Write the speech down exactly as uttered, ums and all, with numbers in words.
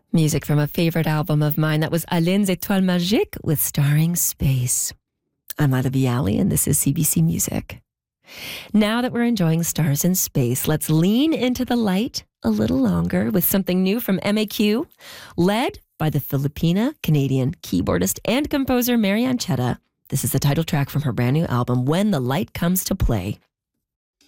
Music from a favorite album of mine. That was Alin's Étoile Magique with Starring Space. I'm Ida Viali, and this is C B C Music. Now that we're enjoying stars in space, let's lean into the light a little longer with something new from M A Q, led by the Filipina-Canadian keyboardist and composer Marianne Chetta. This is the title track from her brand new album, When the Light Comes to Play.